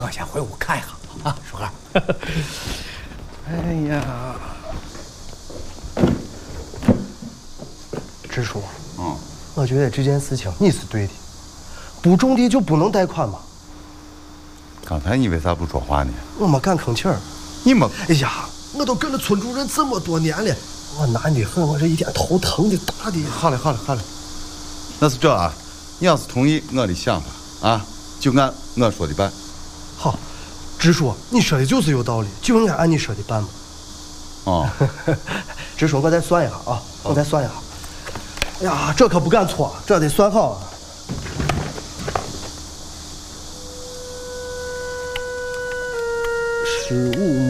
我先回屋看一下啊，叔哥。 哎呀，支书，我觉得这件事情你是对的，不种地就不能贷款吗？ 刚才你为啥不说话呢？ 我没敢吭气儿。 你没？ 哎呀，我都跟了村主任这么多年了，我难得很，我这一天头疼的大的。 好嘞，那是这啊，你要是同意我的想法啊，就按我说的办。 好，支书，你说的就是有道理，就应该按你说的办嘛。 哦， 支书，我再算一下啊，我再算一下。哎呀，这可不敢错，这得算好啊。15